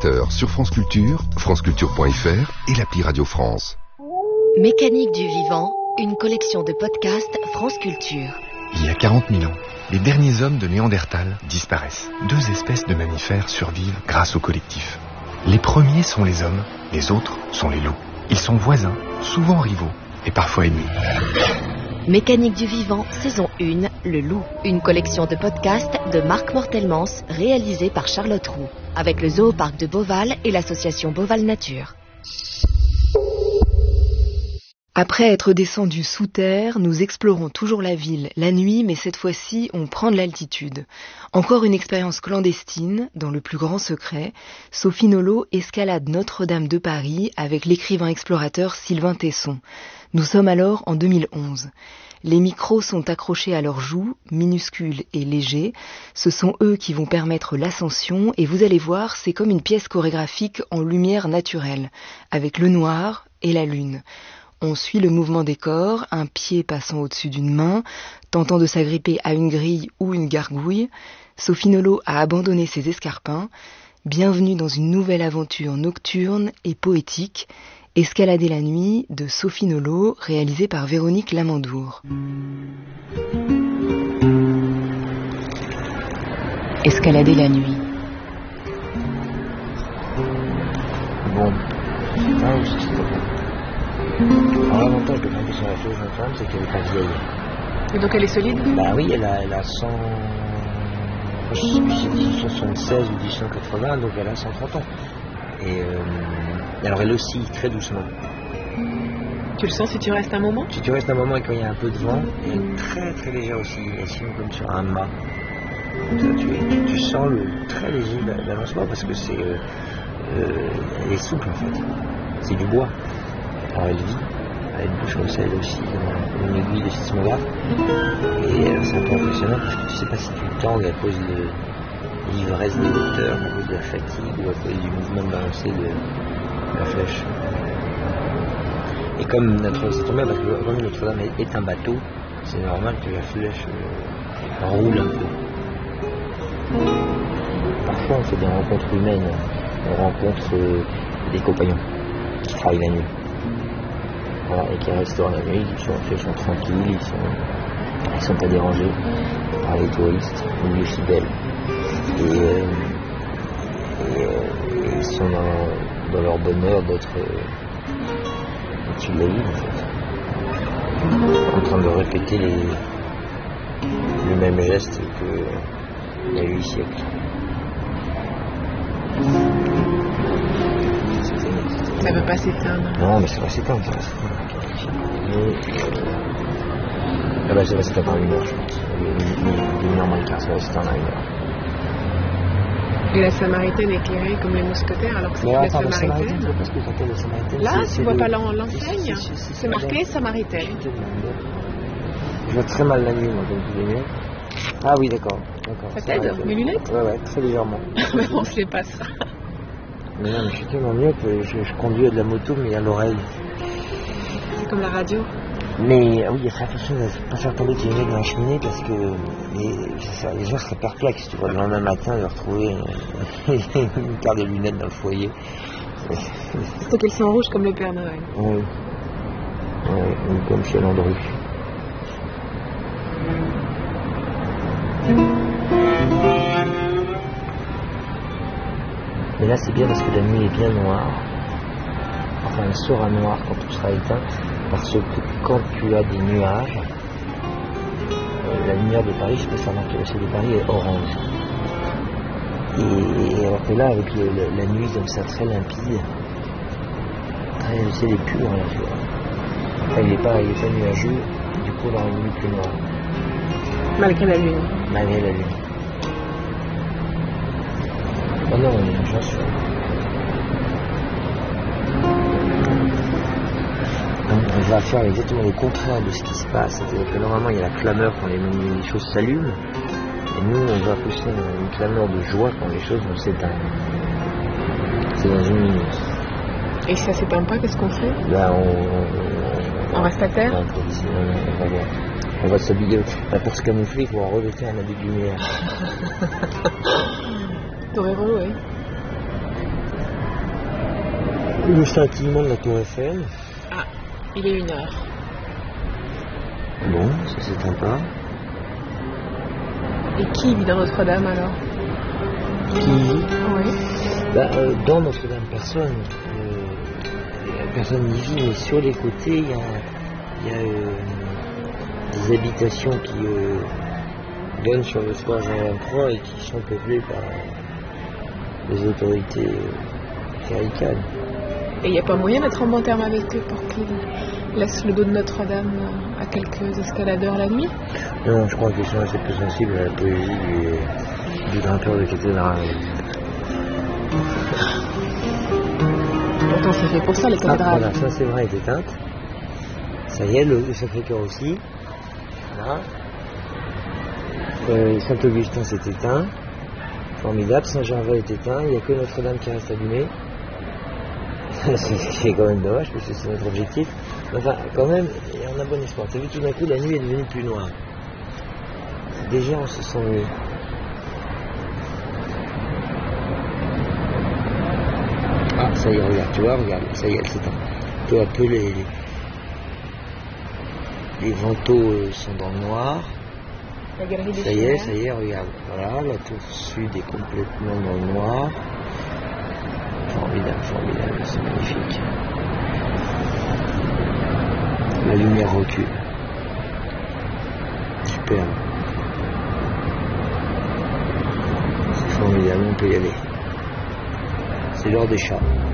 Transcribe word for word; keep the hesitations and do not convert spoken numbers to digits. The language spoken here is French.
vingt heures sur France Culture, franceculture point f r et l'appli Radio France. Mécanique du vivant, une collection de podcasts France Culture. Il y a quarante mille ans, les derniers hommes de Néandertal disparaissent. Deux espèces de mammifères survivent grâce au collectif. Les premiers sont les hommes, les autres sont les loups. Ils sont voisins, souvent rivaux et parfois ennemis. Mécanique du vivant, saison un, Le Loup. Une collection de podcasts de Marc Mortelmans, réalisée par Charlotte Roux, avec le Zooparc de Beauval et l'association Beauval Nature. Après être descendus sous terre, nous explorons toujours la ville la nuit, mais cette fois-ci, on prend de l'altitude. Encore une expérience clandestine, dans le plus grand secret. Sophie Nolot escalade Notre-Dame de Paris avec l'écrivain explorateur Sylvain Tesson. Nous sommes alors en deux mille onze. Les micros sont accrochés à leurs joues, minuscules et légers. Ce sont eux qui vont permettre l'ascension et vous allez voir, c'est comme une pièce chorégraphique en lumière naturelle, avec le noir et la lune. On suit le mouvement des corps, un pied passant au-dessus d'une main, tentant de s'agripper à une grille ou une gargouille. Sophie Nolot a abandonné ses escarpins. Bienvenue dans une nouvelle aventure nocturne et poétique. Escalader la nuit de Sophie Nolot, réalisée par Véronique Lamandour. Escalader la nuit. Bon, ah, oui, c'est pas bon. Alors, l'avantage de grimper sur la flèche de femme, c'est qu'elle n'est pas vieille. Et donc elle est solide? Bah oui, elle a, elle a cent... Je sais plus si c'est soixante-seize ou dix-neuf cent quatre-vingts, donc elle a cent trente ans. Et euh, alors elle oscille très doucement. Tu le sens si tu restes un moment? Si tu restes un moment et quand il y a un peu de vent, elle est très très légère aussi. Elle signe comme sur un mât. Comme ça, tu, tu, tu sens le très léger d'avancement parce que c'est, euh, euh, elle est souple en fait. C'est du bois. Alors elle vit, elle bouge comme ça, elle aussi dans une aiguille de sismographe. Et euh, c'est un peu impressionnant parce que tu sais pas si tu tangues à cause de l'ivresse des lecteurs, à cause de la fatigue ou à cause du mouvement balancé de la flèche. Et comme notre, ça tombe bien parce que comme Notre-Dame est un bateau, c'est normal que la flèche euh, roule un peu. Parfois on fait des rencontres humaines, on rencontre euh, des compagnons qui travaillent la nuit. Voilà, et qui restaurent la nuit, ils sont, ils sont tranquilles, ils sont, ils sont pas dérangés par les touristes ou les fidèles. Et, euh, et, euh, et ils sont dans, dans leur bonheur d'être euh, au-dessus de la ville en fait. En train de répéter les, le même geste qu'il y a huit siècles. Ça ne veut pas s'éteindre. Non, mais ça va s'éteindre. Ça va s'éteindre. Mais, euh... ah bah, ça va s'éteindre en une heure, je pense. Une heure moins le quart, ça va s'éteindre en une heure. Et la Samaritaine éclairée comme les mousquetaires, alors que c'est la Samaritaine. Je vois pas ce que s'appelle la Samaritaine. Là, c'est, tu vois le... pas l'enseigne? C'est marqué Samaritaine. Je vois très mal la nuit, moi, avec les lunettes. Ah oui, d'accord. d'accord. Ça t'aide, mes lunettes? Ouais, ouais, très légèrement. Mais on se les passera. Mais non, mais je suis tellement mieux que je, je conduis à de la moto, mais à l'oreille. C'est comme la radio. Mais oui, il faut faire attention à ne pas faire tomber tes lunettes dans la cheminée parce que les, ça, les gens seraient perplexes, tu vois, le lendemain matin de retrouver une paire de lunettes dans le foyer. Surtout qu'elles sont rouges comme le Père Noël. Oui. Oui, ou comme chez Landru. Mais là, c'est bien parce que la nuit est bien noire. Enfin, elle sera noire quand tout sera éteint. Parce que quand tu as des nuages, euh, la lumière de Paris, je sais pas si ça marque, celle de Paris est orange. Et, et alors que là, avec le, le, la nuit comme ça, très limpide, très, c'est les purs, là, tu vois. Enfin, il n'est pas, il est pas nuageux, du coup, on aura une nuit plus noire. Malgré la lune. Malgré la lune. Oh non, on est une chance. On va faire exactement le contraire de ce qui se passe. C'est-à-dire que normalement il y a la clameur quand les, les choses s'allument. Et nous on va pousser une, une clameur de joie quand les choses vont s'éteindre. C'est dans une minute. Et si ça s'éteint pas, qu'est-ce qu'on fait? Là on, on, on, on reste à terre. On, on, va, on va s'habiller. Là, pour se camoufler, il faut en rejeter un habit de lumière. Torero, oui. Le scintillement de la tour Eiffel. Ah, il est une heure. Bon, ça c'est sympa. Et qui vit dans Notre-Dame alors? Qui vit? Oui. Bah, euh, dans Notre-Dame, personne. Euh, personne n'y vit, mais sur les côtés, il y a, y a euh, des habitations qui euh, donnent sur le square Jean vingt-trois et qui sont peuplées par les autorités euh, cléricales. Et il n'y a pas moyen d'être en bon terme avec eux pour qu'ils laissent le dos de Notre-Dame à quelques escaladeurs la nuit? Non, je crois qu'ils sont assez peu sensibles à la poésie du, du grimpeur de cathédrale. Pourtant c'est fait pour ça les Ah, cathédrales. voilà, ça c'est vrai, est éteinte. Ça y est, le, le Sacré-Cœur aussi. Voilà. Euh, Saint-Augustin s'est éteint. Formidable. Saint-Gervais est éteint. Il n'y a que Notre-Dame qui reste allumée. C'est quand même dommage parce que c'est notre objectif. Enfin, quand même, on a bon espoir. T'as vu, tout d'un coup, la nuit est devenue plus noire. Déjà, on se sent mieux. Ah, ça y est, regarde, tu vois, regarde, ça y est, elle s'éteint. Peu à peu, les, les, les vantaux sont dans le noir. La galerie des Ça y est, Chimères. ça y est, regarde. Voilà, la tour sud est complètement dans le noir. Formidable, formidable, c'est magnifique. La lumière recule. Superbe. C'est formidable, on peut y aller. C'est l'heure des chats.